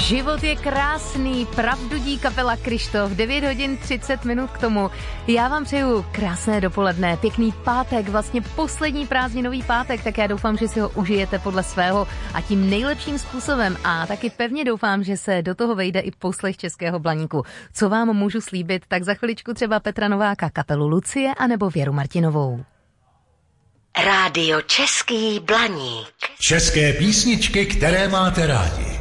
Život je krásný, pravdudí kapela Kryštof, 9 hodin 30 minut k tomu. Já vám přeju krásné dopoledne, pěkný pátek, vlastně poslední prázdninový pátek, tak já doufám, že si ho užijete podle svého a tím nejlepším způsobem a taky pevně doufám, že se do toho vejde i poslech Českého Blaníku. Co vám můžu slíbit, tak za chviličku třeba Petra Nováka, kapelu Lucie anebo Věru Martinovou. Rádio Český Blaník. České písničky, které máte rádi.